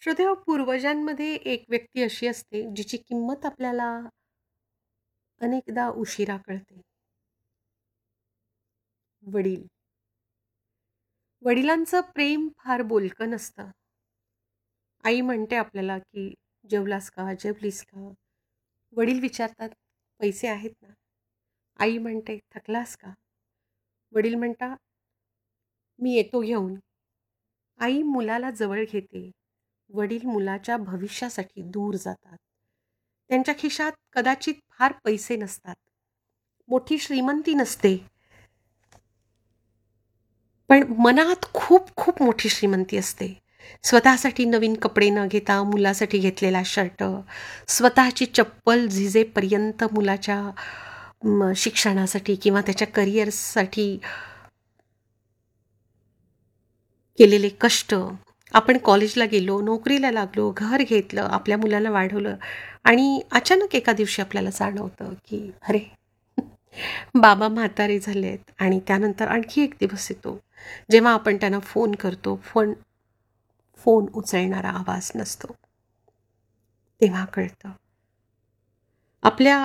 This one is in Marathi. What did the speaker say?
श्रोतेहो, पूर्वजांमध्ये एक व्यक्ती अशी असते जिची किंमत आपल्याला अनेकदा उशिरा कळते. वडील. वडिलांचं प्रेम फार बोलकं नसतं. आई म्हणते आपल्याला, की "जेवलास का? जेवलीस का?" वडील विचारतात, "पैसे आहेत ना?" आई म्हणते, "थकलास का?" वडील म्हणतात, "मी येतो घेऊन." आई मुलाला जवळ घेते. वडील मुलाच्या भविष्यासाठी दूर जातात. त्यांच्या खिशात कदाचित फार पैसे नसतात. मोठी श्रीमंती नसते. पण मनात खूप खूप मोठी श्रीमंती असते. स्वतःसाठी नवीन कपडे न घेता मुलासाठी घेतलेला शर्ट, स्वतःची चप्पल झिजेपर्यंत मुलाच्या शिक्षणासाठी किंवा त्याच्या करिअरसाठी केलेले कष्ट. आपण कॉलेजला गेलो, नोकरीला लागलो, घर घेतलं, आपल्या मुलाला वाढवलं आणि अचानक एका दिवशी आपल्याला जाणवतं, की अरे, बाबा म्हातारे झालेत आणि त्यानंतर आणखी एक दिवस येतो, जेव्हा आपण त्यांना फोन करतो, पण फोन उचलणारा आवाज नसतो. तेव्हा कळतं आपल्या